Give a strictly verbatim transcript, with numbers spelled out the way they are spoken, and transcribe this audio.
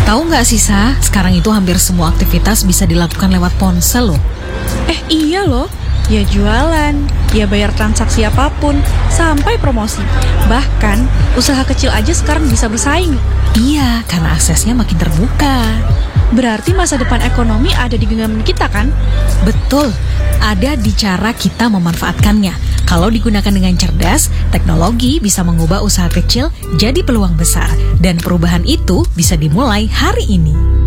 Tahu nggak sih, Sa, sekarang itu hampir semua aktivitas bisa dilakukan lewat ponsel loh. Eh iya loh, ya jualan, ya bayar transaksi apapun, sampai promosi. Bahkan usaha kecil aja sekarang bisa bersaing. Iya, karena aksesnya makin terbuka. Berarti masa depan ekonomi ada di genggaman kita kan? Betul, ada di cara kita memanfaatkannya. Kalau digunakan dengan cerdas, teknologi bisa mengubah usaha kecil jadi peluang besar. Dan perubahan itu bisa dimulai hari ini.